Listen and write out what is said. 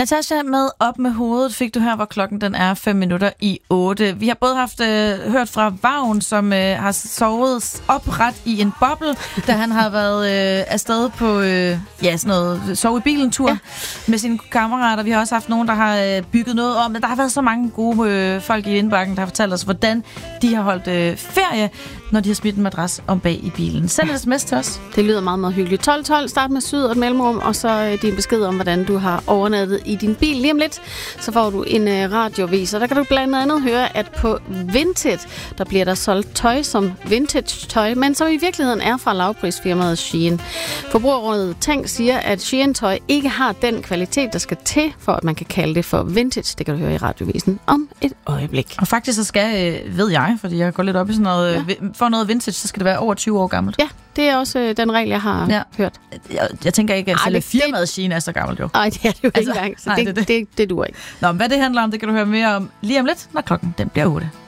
Natasha med Op med hovedet fik du her, hvor klokken den er 7:05. Vi har både haft hørt fra Vagn, som har sovet opret i en boble, da han har været afsted på sådan noget sove i bilen-tur med sine kammerater. Vi har også haft nogen, der har bygget noget om. Der har været så mange gode folk i indbakken, der har fortalt os, hvordan de har holdt ferie, når de har smidt en madras om bag i bilen. Send et sms til os. Det lyder meget, meget hyggeligt. 12 start med syd og et mellemrum, og så din besked om, hvordan du har overnattet i din bil. Lige om lidt, så får du en radiovis, og der kan du blandt andet høre, at på Vinted, der bliver der solgt tøj som vintage-tøj, men som i virkeligheden er fra lavprisfirmaet Shein. Forbrugerrådet Tænk siger, at Shein-tøj ikke har den kvalitet, der skal til, for at man kan kalde det for vintage. Det kan du høre i radiovisen om et øjeblik. Og faktisk så skal, ved jeg, fordi jeg går lidt op i sådan noget, for noget vintage, så skal det være over 20 år gammelt. Ja, det er også den regel, jeg har hørt. Jeg tænker ikke, at selv firmaet Shein er så gammelt jo. Nej, det er det jo ikke engang, så det duer ikke. Nå, men hvad det handler om, det kan du høre mere om lige om lidt, når klokken den bliver 8.